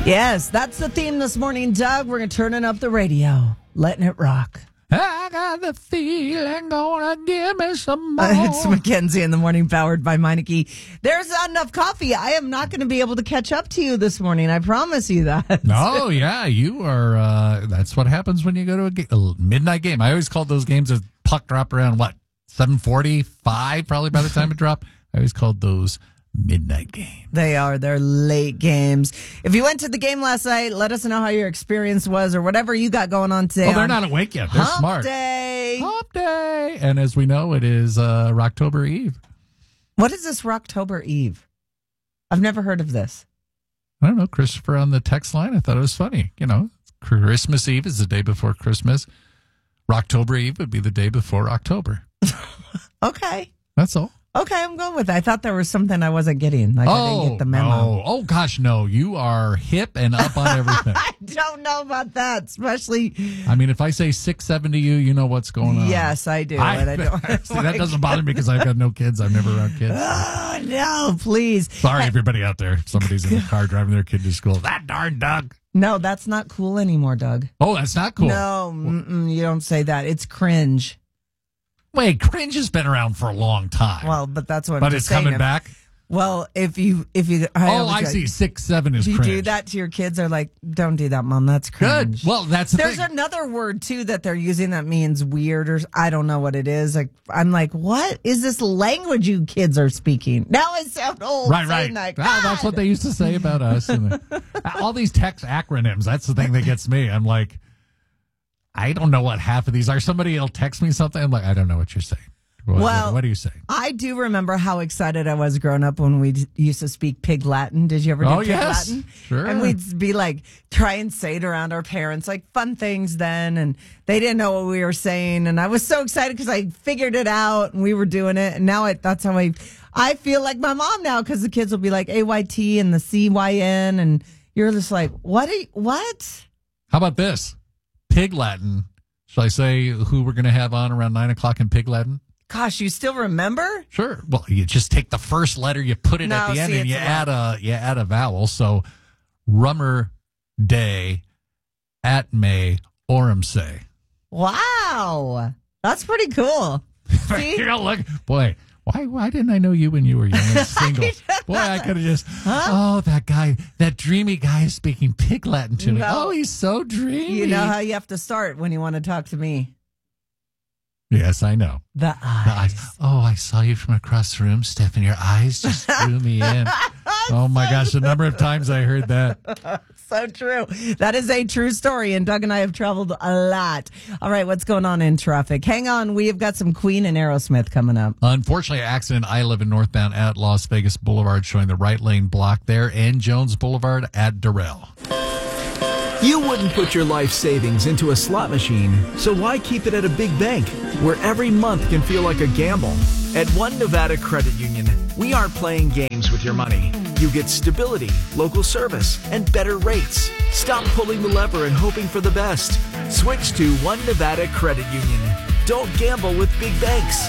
Yes, that's the theme this morning, Doug. We're going to turn up the radio, letting it rock. I got the feeling, gonna give me some more. It's Mackenzie in the morning, powered by Meineke. There's not enough coffee. I am not going to be able to catch up to you this morning. I promise you that. Oh, yeah, you are. That's what happens when you go to a midnight game. I always called those games a puck drop around, 7:45, probably by the time it dropped. I always called those midnight games. They're late games. If you went to the game last night, let us know how your experience was or whatever you got going on today. Oh, they're not awake yet. They're Hump smart. Day. Hump Day. And as we know, it is Rocktober Eve. What is this Rocktober Eve? I've never heard of this. I don't know, Christopher on the text line. I thought it was funny. You know, Christmas Eve is the day before Christmas. Rocktober Eve would be the day before October. Okay. That's all. Okay, I'm going with it. I thought there was something I wasn't getting. I didn't get the memo. No. Oh, gosh, no. You are hip and up on everything. I don't know about that, especially. I mean, if I say 6'7" to you, you know what's going on. Yes, I do. But I don't. See, that doesn't bother me because I've got no kids. I'm never around kids. Oh, no, please. Sorry, everybody out there. Somebody's in the car driving their kid to school. That darn Doug. No, that's not cool anymore, Doug. Oh, that's not cool. No, you don't say that. It's cringe. Wait, cringe has been around for a long time. Well, but that's what I'm But just it's saying. coming back? Well, if you. I see. 6'7" is If you cringe. do that to your kids, they're like, don't do that, Mom. That's cringe. Good. Well, that's the There's thing. another word, too, that they're using that means weird or I don't know what it is. Like, I'm like, what is this language you kids are speaking? Now I sound old. Right. That. That's what they used to say about us. And all these text acronyms, that's the thing that gets me. I'm like, I don't know what half of these are. Somebody will text me something. I'm like, I don't know what you're saying. What do you say? I do remember how excited I was growing up when we used to speak Pig Latin. Did you ever do Pig Latin? Sure. And we'd be like, try and say it around our parents, like fun things then. And they didn't know what we were saying. And I was so excited because I figured it out and we were doing it. And now that's how I feel like my mom now because the kids will be like AYT and the CYN. And you're just like, what? How about this? Pig Latin. Shall I say who we're going to have on around 9 o'clock in Pig Latin? Gosh, you still remember? Sure. Well, you just take the first letter, you put it at the end, and you add a vowel. So, Rummer Day at May Orumse. Wow, that's pretty cool. Look, boy, why didn't I know you when you were young and single? Boy, I could have just. Oh, that guy, that dreamy guy is speaking Pig Latin to me. No. Oh, he's so dreamy. You know how you have to start when you want to talk to me. Yes, I know. The eyes. Oh, I saw you from across the room, Stephen. Your eyes just drew me in. Oh, my gosh. The number of times I heard that. So true. That is a true story. And Doug and I have traveled a lot. All right. What's going on in traffic? Hang on. We have got some Queen and Aerosmith coming up. Unfortunately, accident I-11 northbound at Las Vegas Boulevard showing the right lane blocked there and Jones Boulevard at Durrell. You wouldn't put your life savings into a slot machine, so why keep it at a big bank where every month can feel like a gamble? At One Nevada Credit Union, we aren't playing games with your money. You get stability, local service, and better rates. Stop pulling the lever and hoping for the best. Switch to One Nevada Credit Union. Don't gamble with big banks.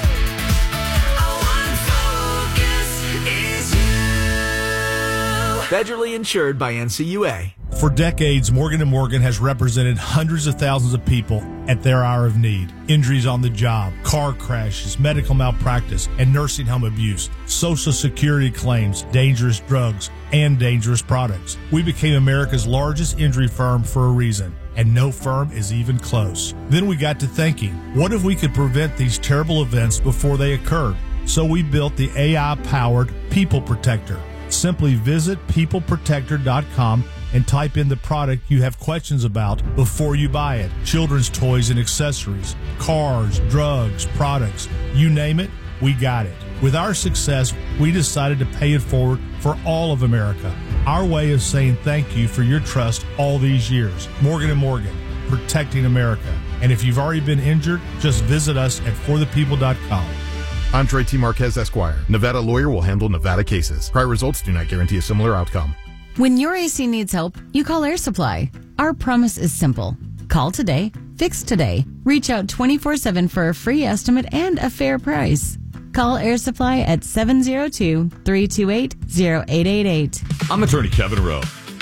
Federally insured by NCUA. For decades, Morgan & Morgan has represented hundreds of thousands of people at their hour of need. Injuries on the job, car crashes, medical malpractice, and nursing home abuse, Social Security claims, dangerous drugs, and dangerous products. We became America's largest injury firm for a reason, and no firm is even close. Then we got to thinking, what if we could prevent these terrible events before they occurred? So we built the AI-powered People Protector. Simply visit peopleprotector.com and type in the product you have questions about before you buy it. Children's toys and accessories, cars, drugs, products, you name it, we got it. With our success, we decided to pay it forward for all of America. Our way of saying thank you for your trust all these years. Morgan & Morgan, protecting America. And if you've already been injured, just visit us at forthepeople.com. I'm Trey T. Marquez, Esquire. Nevada lawyer will handle Nevada cases. Prior results do not guarantee a similar outcome. When your AC needs help, you call Air Supply. Our promise is simple. Call today, fix today. Reach out 24/7 for a free estimate and a fair price. Call Air Supply at 702-328-0888. I'm attorney Kevin Rowe.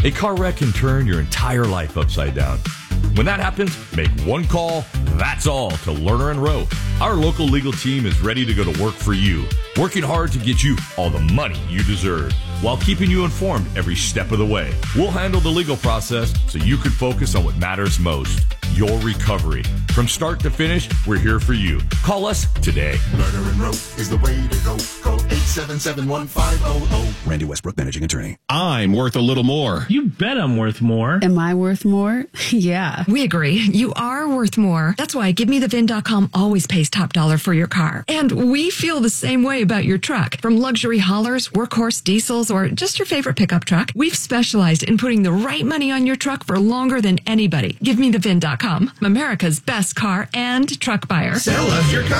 A car wreck can turn your entire life upside down. When that happens, make one call, that's all, to Lerner & Rowe. Our local legal team is ready to go to work for you, working hard to get you all the money you deserve, while keeping you informed every step of the way. We'll handle the legal process so you can focus on what matters most, your recovery. From start to finish, we're here for you. Call us today. Lerner & Rowe is the way to go. Call 877-1500. Randy Westbrook, managing attorney. I'm worth a little more. You bet I'm worth more. Am I worth more? Yeah. We agree. You are worth more. That's why GiveMeTheVIN.com always pays top dollar for your car. And we feel the same way about your truck. From luxury haulers, workhorse diesels, or just your favorite pickup truck, we've specialized in putting the right money on your truck for longer than anybody. GiveMeTheVIN.com, America's best car and truck buyer. Sell us your car.